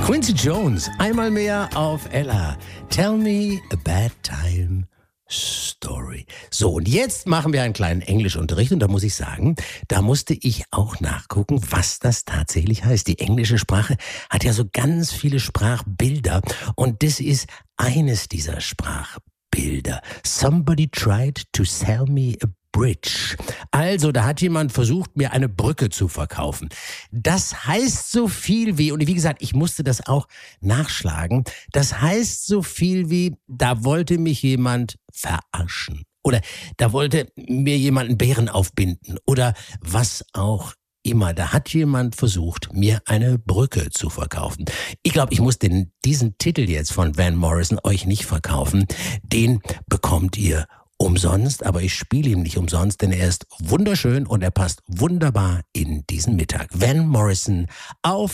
Quincy Jones, einmal mehr auf Ella. Tell me a bad time story. So, und jetzt machen wir einen kleinen Englischunterricht und da muss ich sagen, da musste ich auch nachgucken, was das tatsächlich heißt. Die englische Sprache hat ja so ganz viele Sprachbilder und das ist eines dieser Sprachbilder. Somebody tried to sell me a bridge. Also, da hat jemand versucht, mir eine Brücke zu verkaufen. Das heißt so viel wie, und wie gesagt, ich musste das auch nachschlagen, das heißt so viel wie, da wollte mich jemand verarschen. Oder da wollte mir jemand einen Bären aufbinden. Oder was auch immer. Da hat jemand versucht, mir eine Brücke zu verkaufen. Ich glaube, ich muss diesen Titel jetzt von Van Morrison euch nicht verkaufen. Den bekommt ihr umsonst, aber ich spiele ihn nicht umsonst, denn er ist wunderschön und er passt wunderbar in diesen Mittag. Van Morrison auf